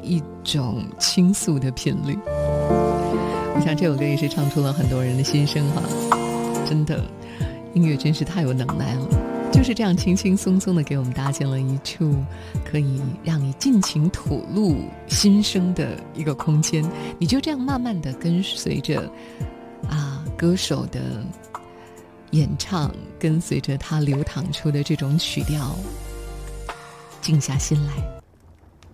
一种倾诉的频率。我想这首歌也是唱出了很多人的心声哈，真的，音乐真是太有能耐了，就是这样轻轻松松的给我们搭建了一处可以让你尽情吐露心声的一个空间，你就这样慢慢的跟随着歌手的演唱，跟随着他流淌出的这种曲调，静下心来。